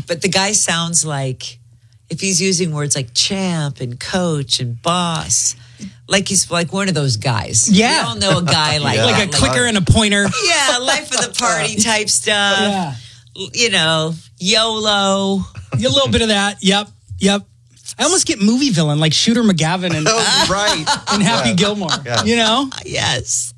But the guy sounds like, if he's using words like champ and coach and boss, like he's like one of those guys. Yeah. We all know a guy like that. Like a clicker and a pointer. Yeah, life of the party type stuff. Yeah. You know, YOLO. A little bit of that. Yep. I almost get movie villain like Shooter McGavin and Right. Happy Gilmore. Yeah. You know? Yes.